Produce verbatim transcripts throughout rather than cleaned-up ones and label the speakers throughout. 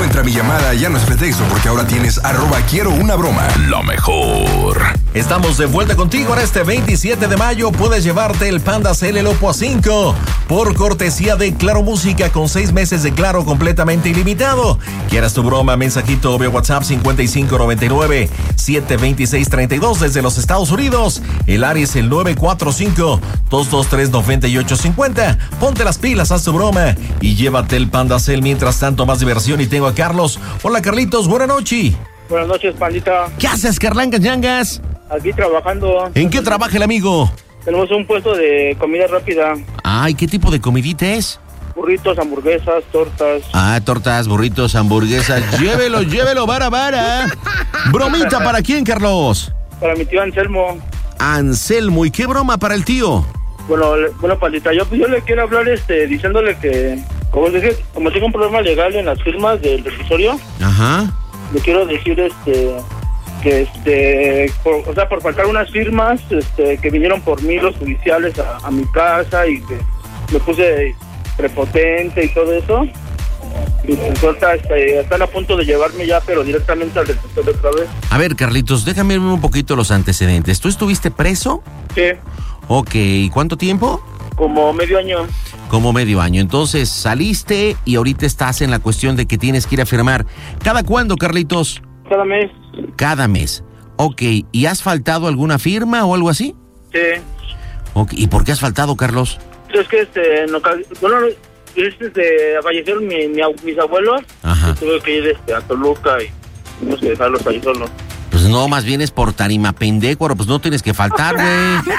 Speaker 1: entra mi llamada, ya no es pretexto, porque ahora tienes arroba quiero una broma. Lo mejor.
Speaker 2: Estamos de vuelta contigo en este veintisiete de mayo. Puedes llevarte el Panda Cell el Oppo A cinco por cortesía de Claro Música con seis meses de Claro completamente ilimitado. ¿Quieres tu broma? Mensajito vía WhatsApp cincuenta y cinco noventa y nueve, setecientos veintiséis, treinta y dos desde los Estados Unidos. El área es el nueve cuatro cinco, dos dos tres, nueve ocho cinco cero. Ponte las pilas, haz tu broma y llévate el Panda Cell. Mientras tanto, más diversión y tengo a Carlos. Hola, Carlitos, buenas noches.
Speaker 3: Buenas noches, pandita.
Speaker 2: ¿Qué haces, Carlangas Yangas?
Speaker 3: Aquí trabajando.
Speaker 2: ¿En qué trabaja el amigo?
Speaker 3: Tenemos un puesto de comida rápida.
Speaker 2: Ay, ¿qué tipo de comidita es?
Speaker 3: Burritos, hamburguesas, tortas.
Speaker 2: Ah, tortas, burritos, hamburguesas. Llévelo, llévelo, vara, vara. Bromita, ¿para quién, Carlos?
Speaker 3: Para mi tío Anselmo.
Speaker 2: Anselmo, ¿y qué broma para el tío?
Speaker 3: Bueno, bueno, pandita, yo, yo le quiero hablar este, diciéndole que, como dije, como tengo un problema legal en las firmas del revisorio.
Speaker 2: Ajá.
Speaker 3: Le quiero decir, este... que este, por, o sea, por faltar unas firmas, este, que vinieron por mí los judiciales a, a mi casa y que me puse prepotente y todo eso. Y pues ahorita este, están a punto de llevarme ya, pero directamente al revisor otra vez.
Speaker 2: A ver, Carlitos, déjame ver un poquito los antecedentes. ¿Tú estuviste preso?
Speaker 3: Sí.
Speaker 2: Ok, ¿cuánto tiempo?
Speaker 3: Como medio año.
Speaker 2: Como medio año. Entonces, saliste y ahorita estás en la cuestión de que tienes que ir a firmar. ¿Cada cuándo, Carlitos?
Speaker 3: Cada mes.
Speaker 2: Cada mes. Ok, ¿y has faltado alguna firma o algo así?
Speaker 3: Sí.
Speaker 2: Okay. ¿Y por qué has faltado, Carlos?
Speaker 3: Es que, este, no, bueno, este, fallecieron mi, mi, mis abuelos.
Speaker 2: Ajá.
Speaker 3: Tuve que ir este, a Toluca y tuvimos que dejarlos ahí solos.
Speaker 2: Pues no, más bien es por tarima pendecuaro, pues no tienes que faltar, güey.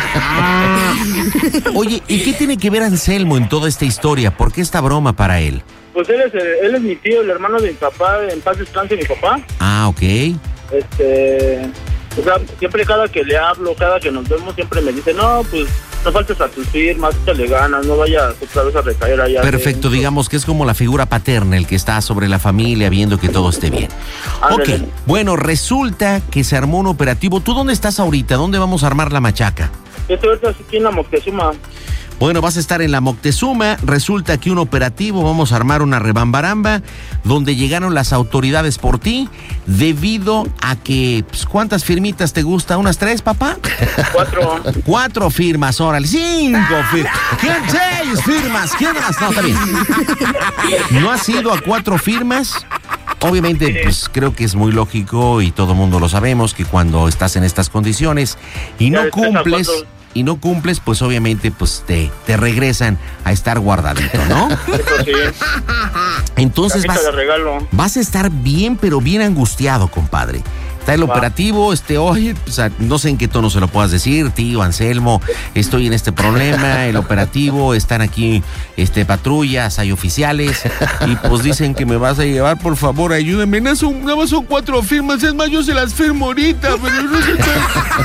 Speaker 2: Oye, ¿y qué tiene que ver Anselmo en toda esta historia? ¿Por qué esta broma para él?
Speaker 3: Pues él es, él es mi tío, el hermano de mi papá, en paz descanse mi papá.
Speaker 2: Ah, ok.
Speaker 3: Este, o sea, siempre cada que le hablo, cada que nos vemos, siempre me dice, no, pues, no faltes a tus firmas, échale ganas, no vayas otra vez a recaer allá.
Speaker 2: Perfecto, de... digamos que es como la figura paterna, el que está sobre la familia viendo que todo esté bien. Ándale. Ok, bueno, resulta que se armó un operativo. ¿Tú dónde estás ahorita? ¿Dónde vamos a armar la machaca?
Speaker 3: Yo estoy ahorita aquí en la Moctezuma.
Speaker 2: Bueno, vas a estar en la Moctezuma. Resulta que un operativo, vamos a armar una rebambaramba, donde llegaron las autoridades por ti, debido a que, pues, ¿cuántas firmitas te gusta? ¿Unas tres, papá?
Speaker 3: Cuatro.
Speaker 2: Cuatro firmas, órale. Cinco firmas. ¿Quién? Seis firmas. ¿Quién más? No, está bien. ¿No has ido a cuatro firmas? Obviamente, pues creo que es muy lógico y todo el mundo lo sabemos que cuando estás en estas condiciones y no cumples... y no cumples, pues obviamente pues te, te regresan a estar guardadito, ¿no?
Speaker 3: Eso sí.
Speaker 2: Entonces vas,
Speaker 3: de regalo.
Speaker 2: vas a estar bien, pero bien angustiado, compadre. Está el Va. operativo, este, oye, o sea, no sé en qué tono se lo puedas decir, tío Anselmo, estoy en este problema, el operativo, están aquí este, patrullas, hay oficiales, y pues dicen que me vas a llevar, por favor, ayúdame. No son, nada más son cuatro firmas, es más, yo se las firmo ahorita, pero no sé qué.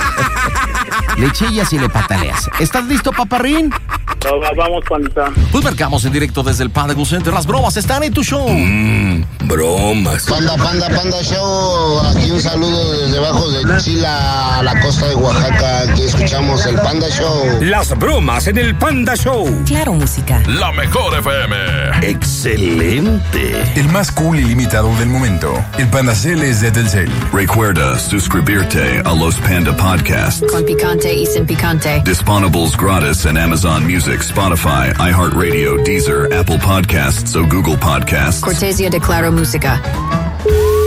Speaker 2: Le chillas y le pataleas. ¿Estás listo, paparrín?
Speaker 3: No, vamos, pandita.
Speaker 2: Pues marcamos en directo desde el Panda Go Center. Las bromas están en tu show.
Speaker 1: Mmm, bromas.
Speaker 4: Panda, panda, panda show. Aquí un saludo desde abajo de Chila a la costa de Oaxaca. Aquí escuchamos el Panda Show.
Speaker 1: Las bromas en el Panda Show.
Speaker 5: Claro Música.
Speaker 1: La mejor F M. Excelente. El más cool y limitado del momento. El Panda Cell es de Telcel.
Speaker 6: Recuerda suscribirte a los Panda Podcasts.
Speaker 5: Con picante y sin picante.
Speaker 6: Disponibles gratis en Amazon Music, Spotify, iHeartRadio, Deezer, Apple Podcasts o Google Podcasts.
Speaker 5: Cortesía de Claro Música.